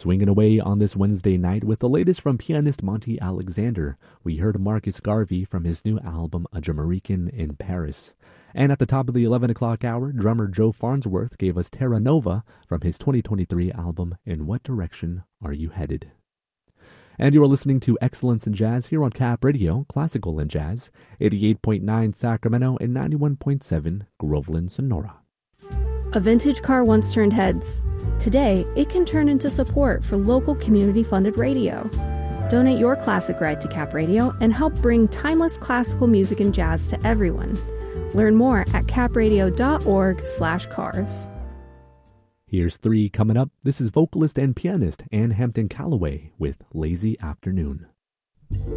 Swinging away on this Wednesday night with the latest from pianist Monty Alexander. We heard Marcus Garvey from his new album, A Jamaican in Paris. And at the top of the 11 o'clock hour, drummer Joe Farnsworth gave us Terra Nova from his 2023 album, In What Direction Are You Headed? And you are listening to Excellence in Jazz here on Cap Radio, Classical and Jazz, 88.9 Sacramento and 91.7 Groveland, Sonora. A vintage car once turned heads. Today, it can turn into support for local community-funded radio. Donate your classic ride to Cap Radio and help bring timeless classical music and jazz to everyone. Learn more at capradio.org/cars. Here's 3 coming up. This is vocalist and pianist Ann Hampton Callaway with Lazy Afternoon.